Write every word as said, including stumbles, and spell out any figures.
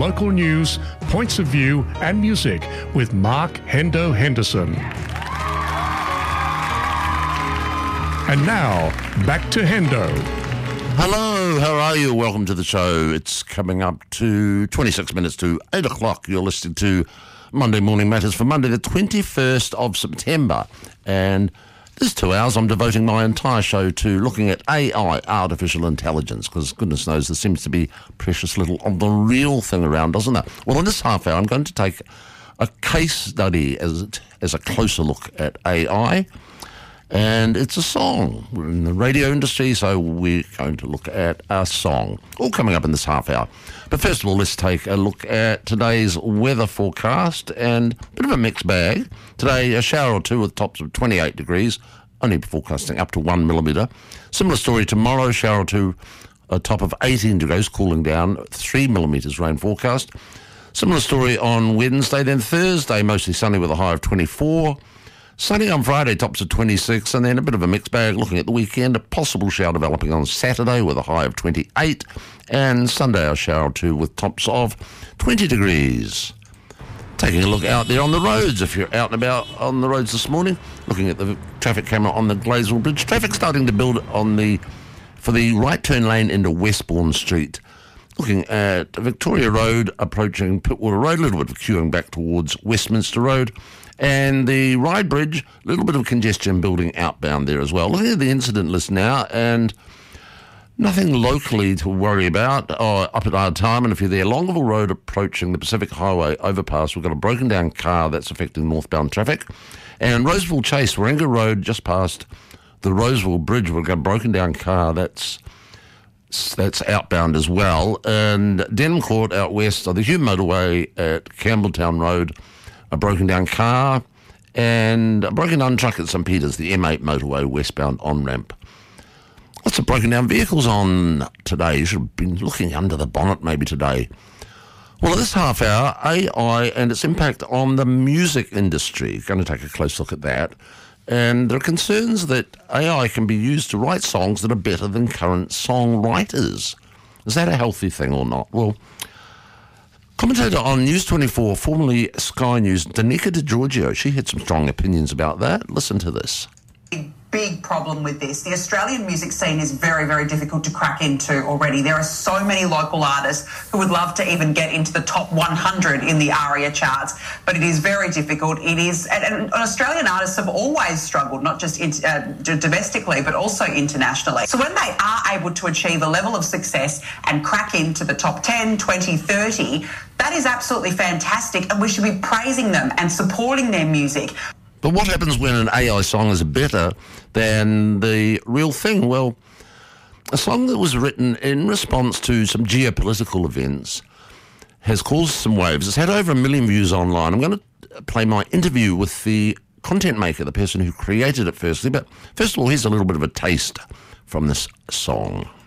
Local news, points of view and music with Mark Hendo Henderson. And now, back to Hendo. Hello, how are you? Welcome to the show. It's coming up to twenty-six minutes to eight o'clock. You're listening to Monday Morning Matters for Monday the twenty-first of September. And this two hours I'm devoting my entire show to looking at A I, artificial intelligence, because goodness knows there seems to be precious little of the real thing around, doesn't there? Well, in this half hour I'm going to take a case study as, as a closer look at A I. And it's a song. We're in the radio industry, so we're going to look at a song. All coming up in this half hour. But first of all, let's take a look at today's weather forecast, and a bit of a mixed bag. Today, a shower or two with tops of twenty-eight degrees, only forecasting up to one millimetre. Similar story tomorrow, shower or two, a top of eighteen degrees, cooling down, three millimetres rain forecast. Similar story on Wednesday. Then Thursday, mostly sunny with a high of twenty-four. Sunny on Friday, tops of twenty-six, and then a bit of a mixed bag looking at the weekend. A possible shower developing on Saturday with a high of twenty-eight, and Sunday a shower or two with tops of twenty degrees. Taking a look out there on the roads, if you're out and about on the roads this morning, looking at the traffic camera on the Glazewell Bridge. Traffic starting to build on the for the right turn lane into Westbourne Street. Looking at Victoria Road, approaching Pittwater Road, a little bit of queuing back towards Westminster Road. And the Ryde Bridge, a little bit of congestion building outbound there as well. Looking at the incident list now, and nothing locally to worry about oh, up at our time. And if you're there, Longville Road approaching the Pacific Highway overpass, we've got a broken down car that's affecting northbound traffic. And Roseville Chase, Warringah Road, just past the Roseville Bridge, we've got a broken down car that's that's outbound as well. And Denham Court out west of the Hume Motorway at Campbelltown Road, a broken down car, and a broken down truck at St Peters, the M eight motorway westbound on-ramp. Lots of broken down vehicles on today. You should have been looking under the bonnet maybe today. Well, this half hour, A I and its impact on the music industry. Going to take a close look at that. And there are concerns that A I can be used to write songs that are better than current songwriters. Is that a healthy thing or not? Well, commentator on News twenty-four, formerly Sky News, Danica DiGiorgio, she had some strong opinions about that. Listen to this. Big problem with this. The Australian music scene is very, very difficult to crack into already. There are so many local artists who would love to even get into the top one hundred in the ARIA charts, but it is very difficult. It is, and, and Australian artists have always struggled, not just in, uh, domestically, but also internationally. So when they are able to achieve a level of success and crack into the top ten, twenty, thirty, that is absolutely fantastic, and we should be praising them and supporting their music. But what happens when an A I song is better than the real thing? Well, a song that was written in response to some geopolitical events has caused some waves. It's had over a million views online. I'm going to play my interview with the content maker, the person who created it firstly. But first of all, here's a little bit of a taste from this song.